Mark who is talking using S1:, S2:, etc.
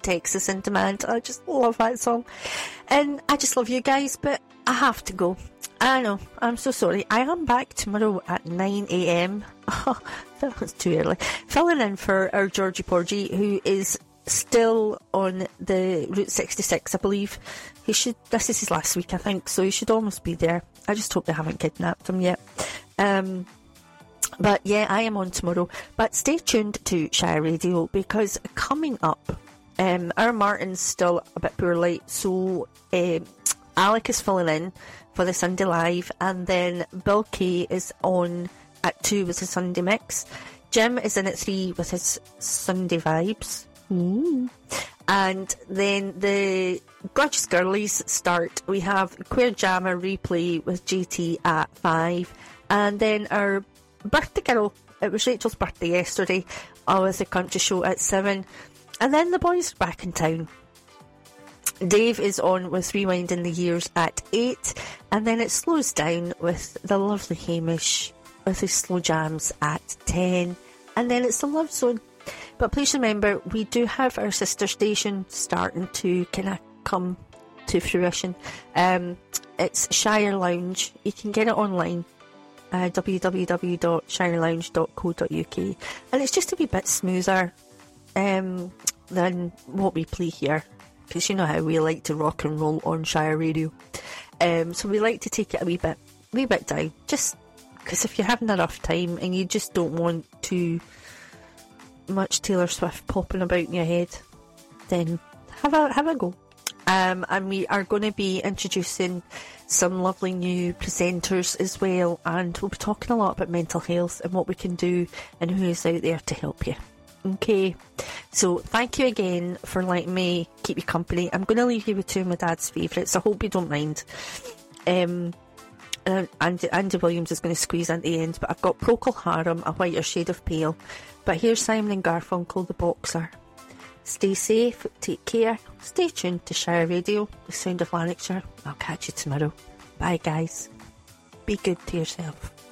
S1: Texas in Demand. I just love that song. And I just love you guys, but I have to go. I know, I'm so sorry. I am back tomorrow at 9 a.m. Oh, that was too early. Filling in for our Georgie Porgy, who is still on the Route 66, I believe. This is his last week, I think, so he should almost be there. I just hope they haven't kidnapped him yet. But yeah, I am on tomorrow. But stay tuned to Shire Radio, because coming up, our Martin's still a bit poorly, so Alec is filling in for the Sunday Live, and then Bill Kay is on at 2 with his Sunday Mix. Jim is in at 3 with his Sunday Vibes. And then the Gorgeous Girlies start. We have Queer Jammer replay with JT at 5, and then our birthday girl, it was Rachel's birthday yesterday, with the country show at 7, and then the boys are back in town. Dave is on with Rewinding the Years at 8, and then it slows down with the lovely Hamish with his slow jams at 10, and then it's the Love Zone. But please remember, we do have our sister station starting to kind of come to fruition. It's Shire Lounge. You can get it online, www.shirelounge.co.uk, and it's just a wee bit smoother than what we play here, because you know how we like to rock and roll on Shire Radio. So we like to take it a wee bit down, just because if you're having a rough time and you just don't want too much Taylor Swift popping about in your head, then have a go. And we are going to be introducing some lovely new presenters as well, and we'll be talking a lot about mental health and what we can do and who is out there to help you. Okay, so thank you again for letting me keep you company. I'm going to leave you with two of my dad's favourites. I hope you don't mind. And Andy Williams is going to squeeze at the end, but I've got Procol Harum, A Whiter Shade of Pale. But here's Simon and Garfunkel, The Boxer. Stay safe, take care, stay tuned to Shire Radio, the sound of Lanarkshire. I'll catch you tomorrow. Bye guys. Be good to yourself.